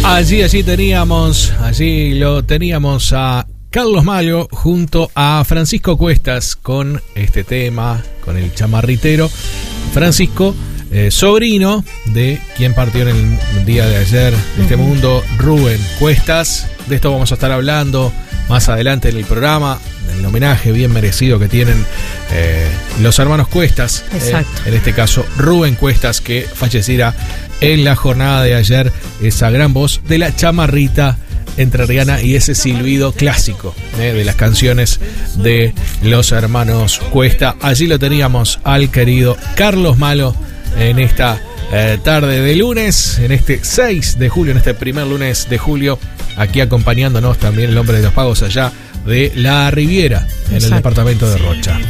Allí lo teníamos a Carlos Malo junto a Francisco Cuestas con este tema, con el chamarritero. Francisco, sobrino de quien partió en el día de ayer de este mundo, Rubén Cuestas. De esto vamos a estar hablando más adelante en el programa, el homenaje bien merecido que tienen los hermanos Cuestas. En este caso, Rubén Cuestas, que falleciera en la jornada de ayer, esa gran voz de la chamarrita entrerriana y ese silbido clásico de las canciones de los hermanos Cuesta. Allí lo teníamos al querido Carlos Malo en esta tarde de lunes, en este 6 de julio, en este primer lunes de julio, aquí acompañándonos también el hombre de los pagos allá de La Riviera, en el departamento de Rocha.